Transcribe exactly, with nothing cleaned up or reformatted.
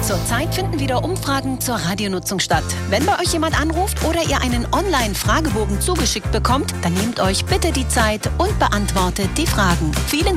Zurzeit finden wieder Umfragen zur Radionutzung statt. Wenn bei euch jemand anruft oder ihr einen Online-Fragebogen zugeschickt bekommt, dann nehmt euch bitte die Zeit und beantwortet die Fragen. Vielen